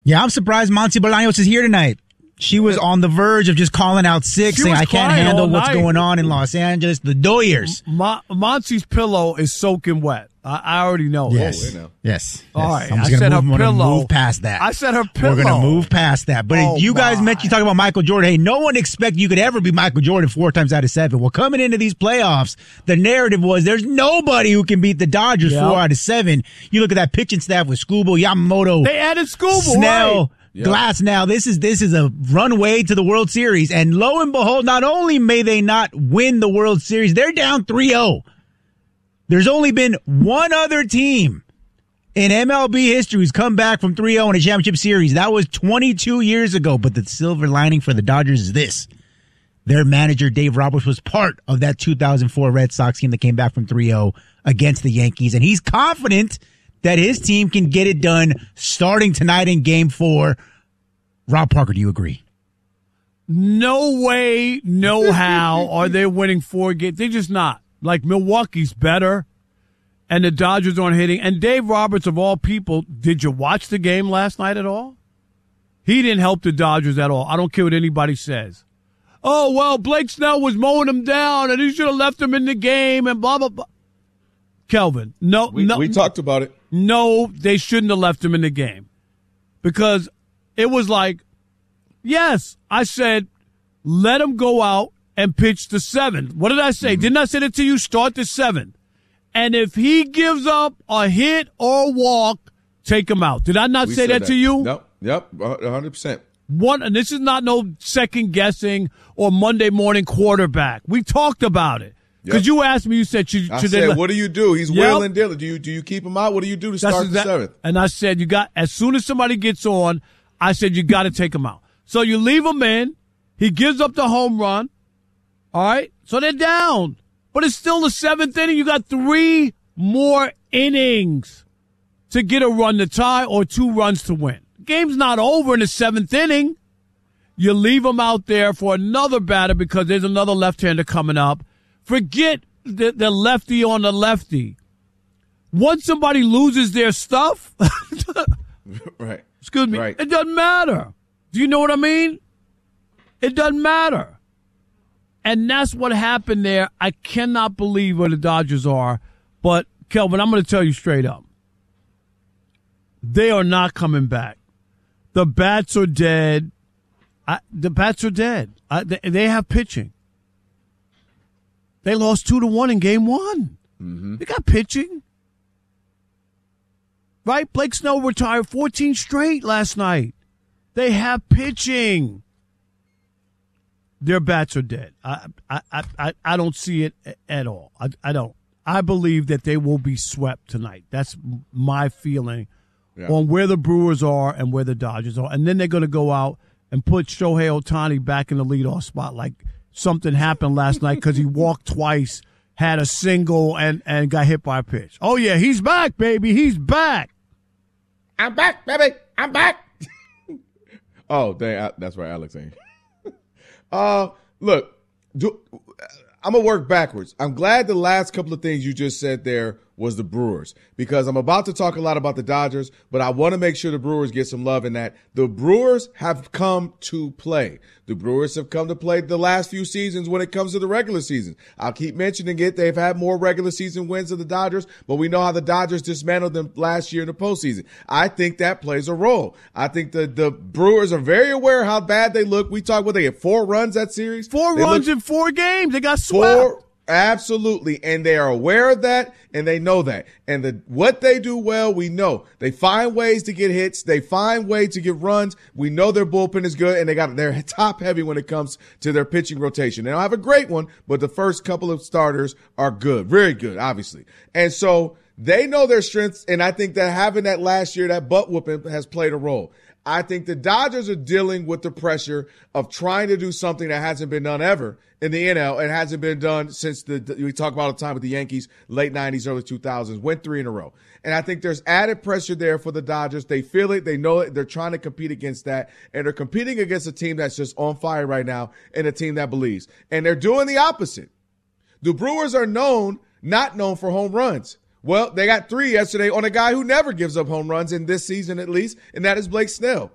Yeah, I'm surprised Monty Bolaños is here tonight. She was on the verge of just calling out sick, saying, I can't handle what's going on in Los Angeles. The Doyers. Monty's pillow is soaking wet. I already know. Yes. Yes. All right. I'm just going to move past that. I said her pillow. We're going to move past that. But you guys mentioned talking about Michael Jordan. Hey, no one expected you could ever be Michael Jordan 4 times out of 7. Well, coming into these playoffs, the narrative was there's nobody who can beat the Dodgers 4 out of 7. You look at that pitching staff with Scooble, Yamamoto. They added Scooble, Snell. right? Glass now. This is a runway to the World Series. And lo and behold, not only may they not win the World Series, they're down 3-0. There's only been one other team in MLB history who's come back from 3-0 in a championship series. That was 22 years ago. But the silver lining for the Dodgers is this. Their manager, Dave Roberts, was part of that 2004 Red Sox team that came back from 3-0 against the Yankees. And he's confident that his team can get it done starting tonight in Game 4. Rob Parker, do you agree? No way, no how are they winning 4 games. They're just not. Like, Milwaukee's better, and the Dodgers aren't hitting. And Dave Roberts, of all people, did you watch the game last night at all? He didn't help the Dodgers at all. I don't care what anybody says. Oh, well, Blake Snell was mowing them down, and he should have left them in the game, and blah, blah, blah. Kelvin, we talked about it. No, they shouldn't have left him in the game. Because it was like, yes, I said, let him go out and pitch the 7th. What did I say? Didn't I say that to you? Start the 7th. And if he gives up a hit or a walk, take him out. Did I not say that to you? No. Yep, 100%. And this is not no second guessing or Monday morning quarterback. We talked about it. Because you asked me, you said, I said, what do you do? He's wheeling dealing. Do you keep him out? What do you do to start the 7th? And I said, as soon as somebody gets on, I said, you got to take him out. So you leave him in. He gives up the home run. All right? So they're down. But it's still the 7th inning. You got 3 more innings to get a run to tie or 2 runs to win. Game's not over in the 7th inning. You leave him out there for another batter because there's another left-hander coming up. Forget the lefty on the lefty. Once somebody loses their stuff, right? Excuse me. Right. It doesn't matter. Do you know what I mean? It doesn't matter. And that's what happened there. I cannot believe where the Dodgers are. But, Kelvin, I'm going to tell you straight up. They are not coming back. The bats are dead. The bats are dead. They have pitching. They lost 2-1 in Game 1. Mm-hmm. They got pitching. Right? Blake Snell retired 14 straight last night. They have pitching. Their bats are dead. I don't see it at all. I don't. I believe that they will be swept tonight. That's my feeling on where the Brewers are and where the Dodgers are. And then they're going to go out and put Shohei Ohtani back in the leadoff spot like something happened last night because he walked twice, had a single, and got hit by a pitch. Oh, yeah, he's back, baby. He's back. I'm back, baby. I'm back. Oh, dang, that's right, Alex ain't. Look, I'm going to work backwards. I'm glad the last couple of things you just said there was the Brewers, because I'm about to talk a lot about the Dodgers, but I want to make sure the Brewers get some love in that. The Brewers have come to play. The Brewers have come to play the last few seasons when it comes to the regular season. I'll keep mentioning it. They've had more regular season wins than the Dodgers, but we know how the Dodgers dismantled them last year in the postseason. I think that plays a role. I think the Brewers are very aware how bad they look. We talked, they had 4 runs that series. 4 runs in 4 games. They got swept. Absolutely. And they are aware of that, and they know that. And what they do well, we know. They find ways to get hits. They find ways to get runs. We know their bullpen is good, and they're top heavy when it comes to their pitching rotation. They don't have a great one, but the first couple of starters are good. Very good, obviously. And so they know their strengths, and I think that having that last year, that butt whooping has played a role. I think the Dodgers are dealing with the pressure of trying to do something that hasn't been done ever in the NL. It hasn't been done since we talk about all the time with the Yankees, late 90s, early 2000s, went 3 in a row. And I think there's added pressure there for the Dodgers. They feel it. They know it. They're trying to compete against that. And they're competing against a team that's just on fire right now and a team that believes. And they're doing the opposite. The Brewers are not known for home runs. Well, they got 3 yesterday on a guy who never gives up home runs in this season at least, and that is Blake Snell.